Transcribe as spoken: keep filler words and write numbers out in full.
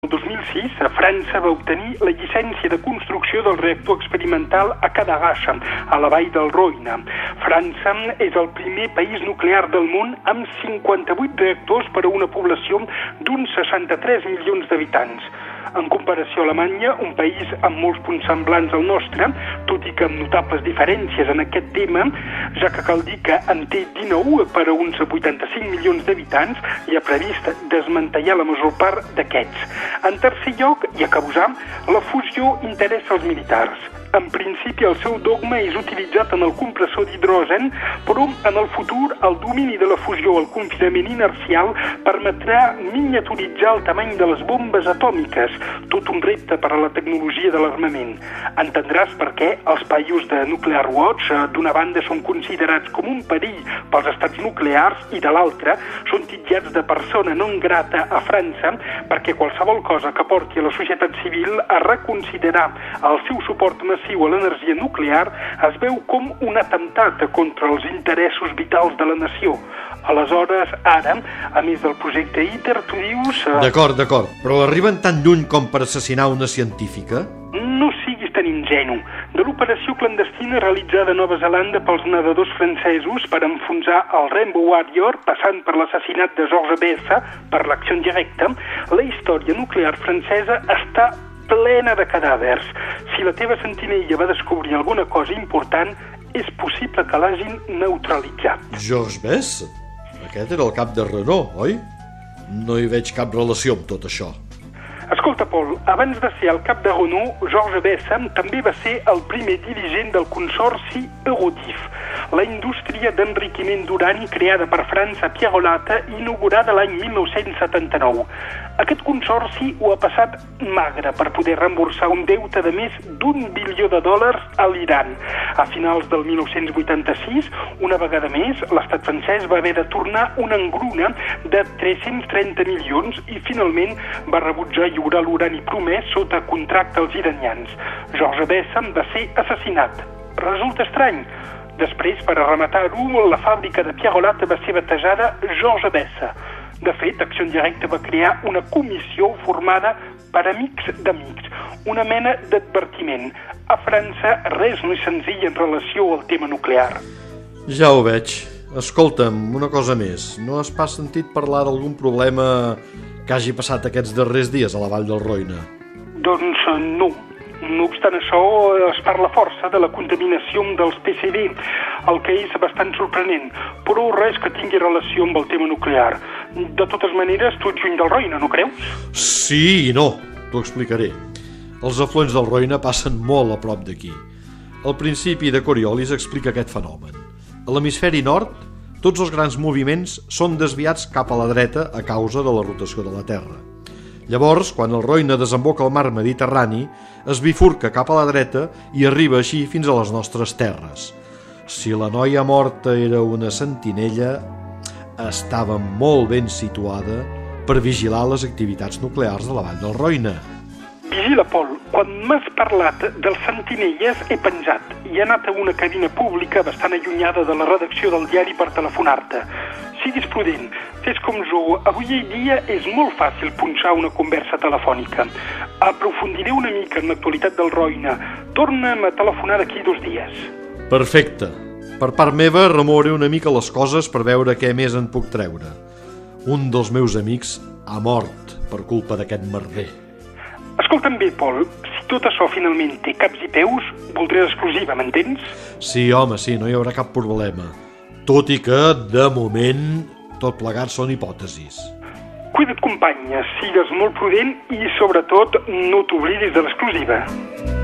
El dos mil sis, França va obtenir la llicència de construcció del reactor experimental a Cadarache, a la vall del Roine. França és el primer país nuclear del món amb cinquanta-vuit reactors per a una població d'uns seixanta-tres milions d'habitants. En comparació a Alemanya, un país amb molts punts semblants al nostre, tot i que amb notables diferències en aquest tema, ja que cal dir que en té dinou per a uns vuitanta-cinc milions d'habitants i ha previst desmantellar la major part d'aquests. En tercer lloc, i a causar, la fusió interessa als militars. En principi, el seu dogma és utilitzat en el compressor d'hidrogen, però en el futur el domini de la fusió al confinament inercial permetrà miniaturitzar el tamany de les bombes atòmiques, tot un repte per a la tecnologia de l'armament. Entendràs per què els països de Nuclear Watch, d'una banda, són considerats com un perill pels estats nuclears i de l'altra són titllats de persona non grata a França perquè qualsevol cosa que porti a la societat civil a reconsiderar el seu suport massiu a l'energia nuclear es veu com un atemptat contra els interessos vitals de la nació. Aleshores, ara, a més del projecte ITER, tu dius... Uh... D'acord, d'acord, però arriben tan lluny com per assassinar una científica? No siguis tan ingenu. De l'operació clandestina realitzada a Nova Zelanda pels nedadors francesos per enfonsar el Rainbow Warrior, passant per l'assassinat de Georges Bessa per l'acció directa, la història nuclear francesa està plena de cadàvers. Si la teva sentinella va descobrir alguna cosa important, és possible que l'hagin neutralitzat. Georges Bessa? Aquest era el cap de Renault, oi? No hi veig cap relació amb tot això. Escolta, Paul, abans de ser el cap de Renault, Georges Bessa també va ser el primer dirigent del consorci Eurodif, la indústria d'enriquiment d'urani creada per França a Pierrelatte, inaugurada l'any mil nou-cents setanta-nou. Aquest consorci ho ha passat magre per poder reemborsar un deute de més d'un bilió de dòlars a l'Iran. A finals del mil nou-cents vuitanta-sis, una vegada més, l'estat francès va haver de tornar una engruna de tres-cents trenta milions i finalment va rebutjar lliurar l'urani promès sota contracte als iranians. Georges Bessa va ser assassinat. Resulta estrany. Després, per a rematar-ho, la fàbrica de Pierrelatte va ser batejada Georges Bessa. De fet, Acció Directa va crear una comissió formada per amics d'amics, una mena d'advertiment. A França res no és senzill en relació al tema nuclear. Ja ho veig. Escolta'm, una cosa més. No has pas sentit parlar d'algun problema que hagi passat aquests darrers dies a la vall del Roine? Doncs no. No obstant això, es parla força de la contaminació dels P C B, el que és bastant sorprenent, però res que tingui relació amb el tema nuclear. De totes maneres, tu ets lluny del Roine, no creus? Sí i no, t'ho explicaré. Els afluents del Roine passen molt a prop d'aquí. El principi de Coriolis explica aquest fenomen. A l'hemisferi nord, tots els grans moviments són desviats cap a la dreta a causa de la rotació de la Terra. Llavors, quan el Roine desemboca al mar Mediterrani, es bifurca cap a la dreta i arriba així fins a les nostres terres. Si la noia morta era una sentinella, estava molt ben situada per vigilar les activitats nuclears de la vall del Roine. Vigila, Paul, quan m'has parlat dels sentinelles he pensat i he anat a una cabina pública bastant allunyada de la redacció del diari per telefonar-te. Siguis prudent, fes com jo, avui en dia és molt fàcil punxar una conversa telefònica. Aprofundiré una mica en l'actualitat del Roine. Torna'm a telefonar d'aquí dos dies. Perfecte. Per part meva remouré una mica les coses per veure què més en puc treure. Un dels meus amics ha mort per culpa d'aquest merder. Escolta'm bé, Paul, si tot això finalment té caps i peus, voldré l'exclusiva, m'entens? Sí, home, sí, no hi haurà cap problema. Tot i que, de moment, tot plegat són hipòtesis. Cuida't, companya, sigues molt prudent i, sobretot, no t'oblidis de l'exclusiva.